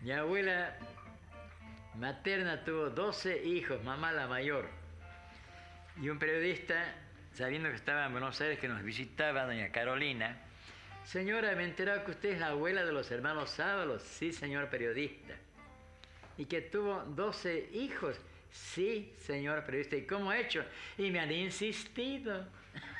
Mi abuela materna tuvo 12 hijos, mamá la mayor. Y un periodista, sabiendo que estaba en Buenos Aires, que nos visitaba, doña Carolina: señora, me he enterado que usted es la abuela de los hermanos Sábalos. Sí, señor periodista. Y que tuvo 12 hijos. Sí, señor periodista. ¿Y cómo ha hecho? Y me han insistido.